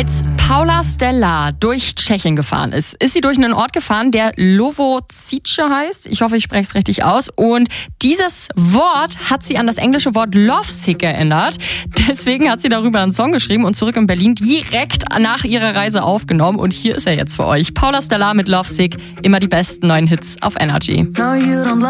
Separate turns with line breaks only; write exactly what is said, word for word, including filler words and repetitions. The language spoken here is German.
Als Paula Stellar durch Tschechien gefahren ist, ist sie durch einen Ort gefahren, der Lovosice heißt. Ich hoffe, ich spreche es richtig aus. Und dieses Wort hat sie an das englische Wort lovesick geändert. Deswegen hat sie darüber einen Song geschrieben und zurück in Berlin direkt nach ihrer Reise aufgenommen. Und hier ist er jetzt für euch. Paula Stellar mit Lovesick. Immer die besten neuen Hits auf Energy.